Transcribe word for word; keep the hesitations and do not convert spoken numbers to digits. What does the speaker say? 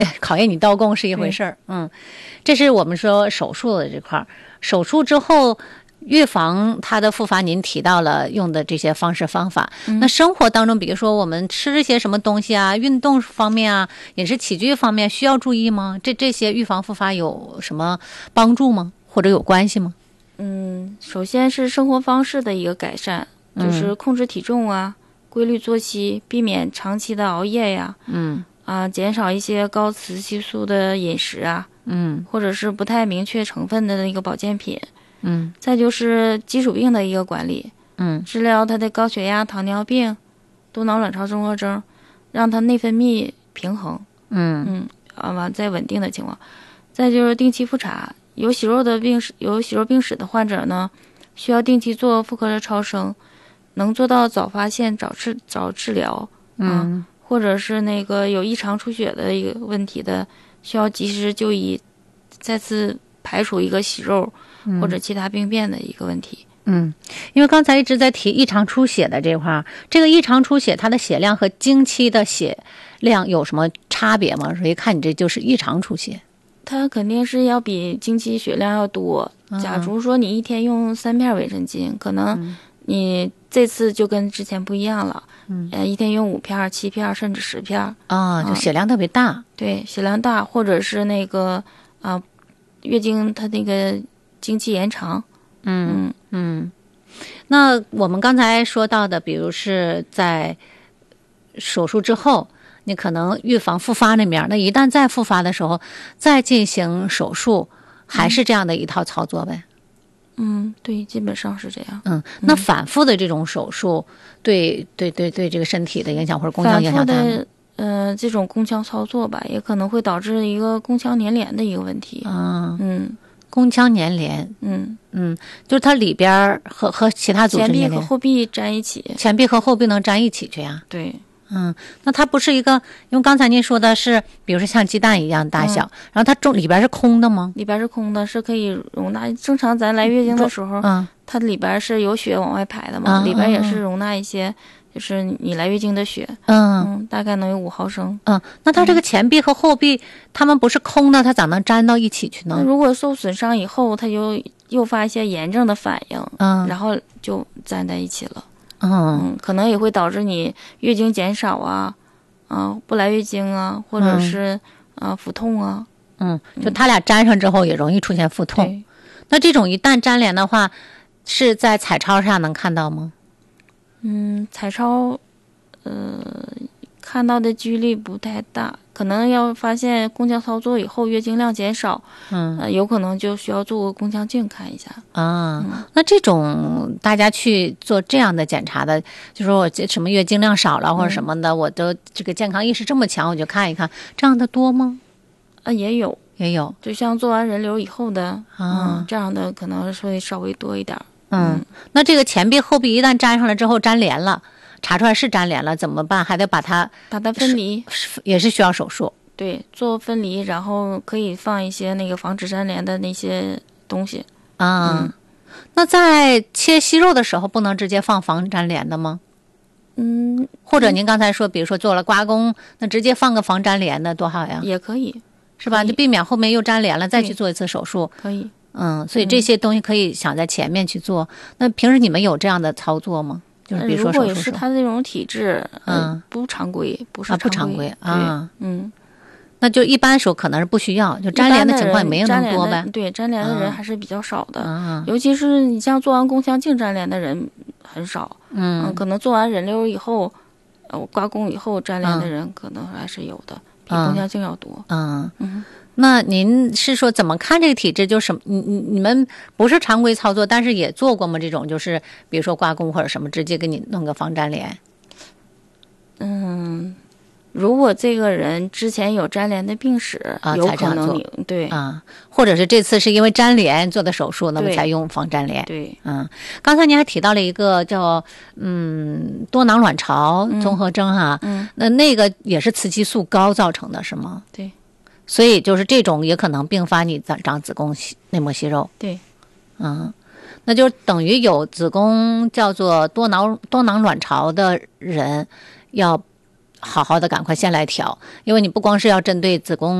考验你刀工是一回事儿。嗯，这是我们说手术的这块。手术之后预防它的复发，您提到了用的这些方式方法。嗯、那生活当中，比如说我们吃一些什么东西啊，运动方面啊，饮食起居方面需要注意吗？这这些预防复发有什么帮助吗？或者有关系吗？ 嗯，首先是生活方式的一个改善，就是控制体重啊，嗯、规律作息，避免长期的熬夜呀， 嗯啊，减少一些高雌激素的饮食啊， 嗯， 或者是不太明确成分的一个保健品。 嗯， 再就是基础病的一个管理， 嗯， 治疗他的高血压、糖尿病、多囊卵巢综合征，让他内分泌平衡， 嗯嗯啊完在稳定的情况。再就是定期复查，有息肉的病史、有息肉病史的患者呢，需要定期做妇科的超声，能做到早发现、早治、早治疗， 嗯， 啊、或者是那个有异常出血的一个问题的，需要及时就医，再次排除一个息肉。或者其他病变的一个问题。 嗯，因为刚才一直在提异常出血的这块，这个异常出血它的血量和经期的血量有什么差别吗？所以看你这就是异常出血， 它肯定是要比经期血量要多。假如说你一天用三片维生巾，可能你这次就跟之前不一样了。嗯，呃，一天用五片、七片甚至十片啊，就血量特别大。 嗯、对，血量大，或者是那个啊、呃，月经它那个。经期延长， 嗯嗯，那我们刚才说到的，比如是在手术之后，你可能预防复发那面，那一旦再复发的时候，再进行手术，还是这样的一套操作呗？ 嗯，对，基本上是这样。 嗯，那反复的这种手术，对对对对这个身体的影响或者宫腔影响大吗？ 呃，这种宫腔操作吧，也可能会导致一个宫腔粘连的一个问题。 啊， 嗯。 宫腔粘连， 嗯嗯，就是它里边和和其他组织前壁和后壁粘一起， 前壁和后壁能粘一起去呀？ 对， 嗯，那它不是一个，因为刚才您说的是，比如说像鸡蛋一样大小，嗯、然后它中里边是空的吗？ 里边是空的，是可以容纳。正常咱来月经的时候， 嗯， 它里边是有血往外排的嘛，嗯、里边也是容纳一些。就是你来月经的血， 嗯嗯，大概能有五毫升， 嗯，那它这个前壁和后壁，它们不是空的，它咋能粘到一起去呢？ 那如果受损伤以后，它就诱发一些炎症的反应， 嗯， 然后就粘在一起了， 嗯嗯，可能也会导致你月经减少啊，啊，不来月经啊，或者是、嗯、啊腹痛啊， 嗯，就它俩粘上之后也容易出现腹痛。 嗯、 那这种一旦粘连的话，是在彩超上能看到吗？ 嗯，彩超，呃，看到的几率不太大，可能要发现宫腔操作以后月经量减少， 嗯、 呃，有可能就需要做个宫腔镜看一下。 啊、 嗯， 那这种大家去做这样的检查的，就说我什么月经量少了或者什么的，嗯、我都这个健康意识这么强，我就看一看，这样的多吗？ 啊，也有， 也有， 就像做完人流以后的， 啊、 嗯，这样的可能会稍微多一点。 嗯，那这个前壁后壁一旦粘上了之后粘连了，查出来是粘连了，怎么办？还得把它把它分离， 也是需要手术。 对，做分离，然后可以放一些那个防止粘连的那些东西啊。 嗯、 那在切息肉的时候，不能直接放防粘连的吗？ 嗯， 或者您刚才说，比如说做了刮宫，那直接放个防粘连的多好呀？ 也可以， 是吧？就避免后面又粘连了，再去做一次手术。 可以。 嗯，所以这些东西可以想在前面去做。嗯、那平时你们有这样的操作吗？就是比如说手术， 如果是他这种体质，嗯，不常规，不是啊，不常规啊， 嗯， 那就一般时候可能是不需要，就粘连的情况也没有那么多呗。 对，粘连的人还是比较少的， 啊、 尤其是你像做完宫腔镜粘连的人很少， 嗯， 嗯可能做完人流以后，呃，刮宫以后粘连的人可能还是有的，嗯、比宫腔镜要多。 嗯嗯。那您是说怎么看这个体质？就是你你你们不是常规操作，但是也做过吗？这种就是比如说刮宫或者什么，直接给你弄个防粘连。 嗯，如果这个人之前有粘连的病史， 啊、 有可能你对啊，或者是这次是因为粘连做的手术，那么才用防粘连。 对， 嗯，刚才您还提到了一个叫嗯多囊卵巢综合征哈， 嗯， 那那个也是雌激素高造成的，是吗？ 对。 所以就是这种也可能并发你长长子宫内膜息肉。 对， 嗯，那就等于有子宫叫做多囊多囊卵巢的人要好好的赶快先来调，因为你不光是要针对子宫